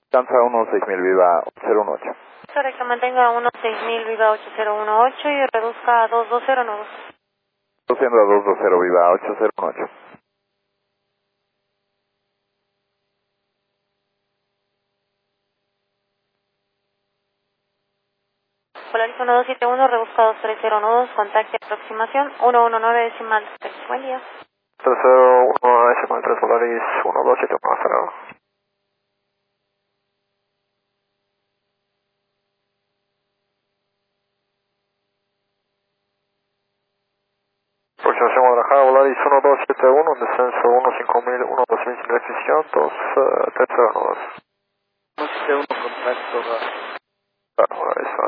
Danza 16.000, viva 818. Correcto, mantenga 16.000, viva 8018 y reduzca a 220 nudos. Reduciendo a 220, viva 818. Polaris 1271, rebusca 230 nudos, contacte aproximación 119 decimal 3. Buen día. 301 decimal 3 Polaris 1271. Aproximación Guadalajara, Volaris 1271, descenso 15000, 12000 sin decisión, 230 nudos. 171, contacto. Volaris